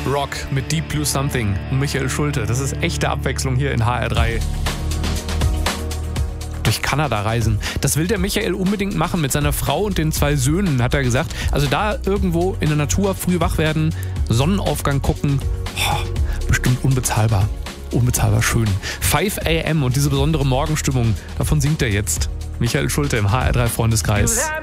Rock mit Deep Blue Something und Michael Schulte. Das ist echte Abwechslung hier in HR3. Durch Kanada reisen. Das will der Michael unbedingt machen mit seiner Frau und den 2 Söhnen, hat er gesagt. Also da irgendwo in der Natur früh wach werden, Sonnenaufgang gucken. Bestimmt unbezahlbar. Unbezahlbar schön. 5 a.m. und diese besondere Morgenstimmung, davon singt er jetzt. Michael Schulte im HR3 Freundeskreis.